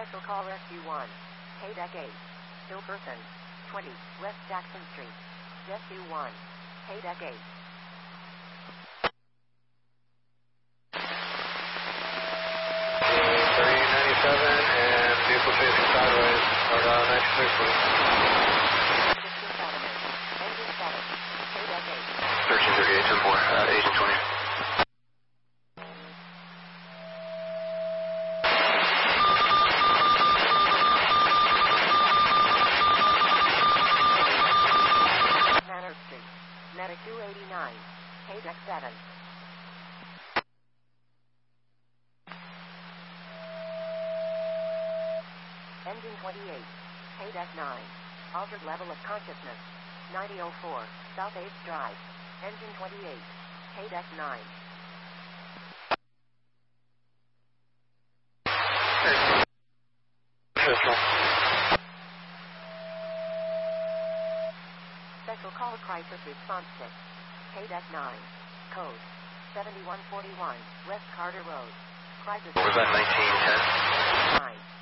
Special Call Rescue 1. Haydeck 8. Still person. 20. West Jackson Street. Rescue 1. Haydeck 8. And vehicle facing sideways, or 96, please. Engine status. Haydeck 1338, 8. 10-4, Agent 20. Manor Street. Medic 289. Haydeck 7. Engine 28. Haydeck 9. Altered level of consciousness. 9004. South 8th Drive. Engine 28. Haydeck 9. Special Call Crisis Response 6. Haydeck 9. Code 7141. West Carter Road. Crisis. What was that, 1910? 9.